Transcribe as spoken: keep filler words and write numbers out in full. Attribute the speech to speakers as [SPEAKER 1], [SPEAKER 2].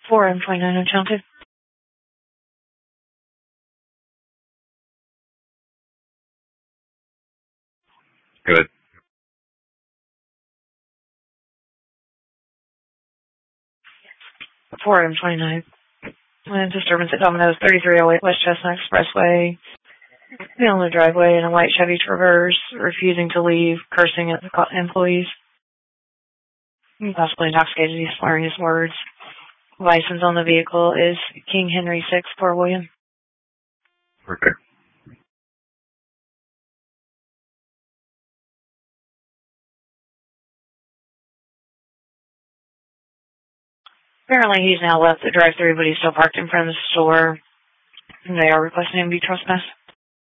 [SPEAKER 1] four M twenty-nine uncounted.
[SPEAKER 2] Good.
[SPEAKER 1] four M twenty-nine. And disturbance at Domino's, thirty-three oh eight West Chestnut Expressway. On the driveway in a white Chevy Traverse, refusing to leave, cursing at the employees. Possibly intoxicated, he's slurring his words. License on the vehicle is King Henry six, Port William.
[SPEAKER 2] Perfect.
[SPEAKER 1] Apparently he's now left the drive-thru, but he's still parked in front of the store. They are requesting him be trespassed.